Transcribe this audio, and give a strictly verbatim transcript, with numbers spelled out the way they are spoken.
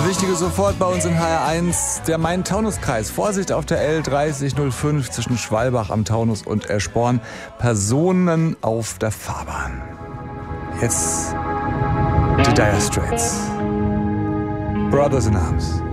Wichtige sofort bei uns in H R eins, der Main-Taunus-Kreis. Vorsicht auf der L dreißig null fünf zwischen Schwalbach am Taunus und Eschborn. Personen auf der Fahrbahn. Jetzt die Dire Straits. Brothers in Arms.